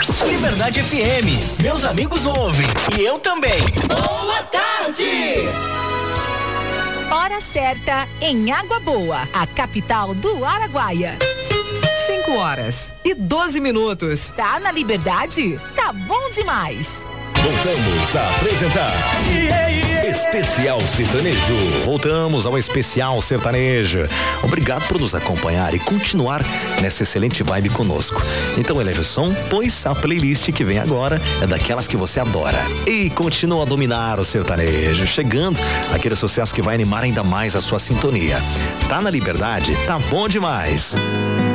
Liberdade FM, meus amigos ouvem e eu também. Boa tarde! Hora certa em Água Boa, a capital do Araguaia. 5h12. Tá na Liberdade? Tá bom demais. Voltamos a apresentar Especial Sertanejo. Voltamos ao Especial Sertanejo. Obrigado por nos acompanhar e continuar nessa excelente vibe conosco. Então eleve o som, pois a playlist que vem agora é daquelas que você adora. E continua a dominar o sertanejo, chegando aquele sucesso que vai animar ainda mais a sua sintonia. Tá na Liberdade? Tá bom demais.